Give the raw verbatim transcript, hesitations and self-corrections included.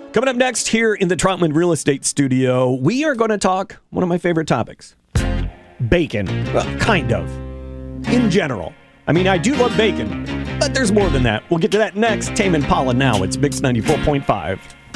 Coming up next here in the Troutman Real Estate Studio, we are going to talk one of my favorite topics. Bacon. Well, kind of. In general. I mean, I do love bacon, but there's more than that. We'll get to that next. Tame Impala now. It's Mix ninety-four point five.